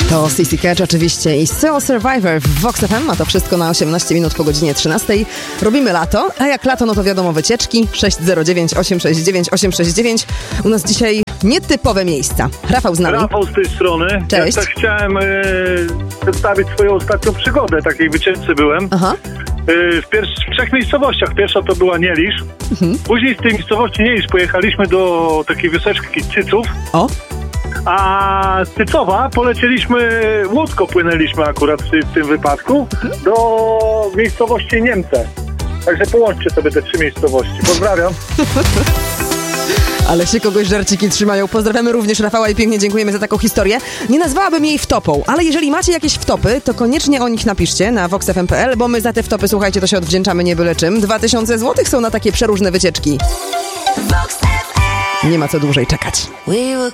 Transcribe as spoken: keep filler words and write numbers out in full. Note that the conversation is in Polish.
To C C Catch oczywiście i Soul Survivor w Vox F M, a to wszystko na osiemnaście minut po godzinie trzynastej. Robimy lato, a jak lato, no to wiadomo wycieczki. sześć zero dziewięć osiem sześć dziewięć osiem sześć dziewięć. U nas dzisiaj nietypowe miejsca. Rafał z nami. Rafał z tej strony. Cześć. Ja tak chciałem e, przedstawić swoją ostatnią przygodę. Takiej wycieczce byłem. Aha. E, w, pier- w trzech miejscowościach. Pierwsza to była Nielisz. Mhm. Później z tej miejscowości Nielisz pojechaliśmy do takiej wioseczki Cyców. O. A z Cycowa polecieliśmy, łódką płynęliśmy akurat w, w tym wypadku, do miejscowości Niemce. Także połączcie sobie te trzy miejscowości. Pozdrawiam. Ale się kogoś żarciki trzymają. Pozdrawiamy również Rafała i pięknie dziękujemy za taką historię. Nie nazwałabym jej wtopą, ale jeżeli macie jakieś wtopy, to koniecznie o nich napiszcie na vox f m kropka p l, bo my za te wtopy, słuchajcie, to się odwdzięczamy nie byle czym. Dwa tysiące złotych są na takie przeróżne wycieczki. Nie ma co dłużej czekać.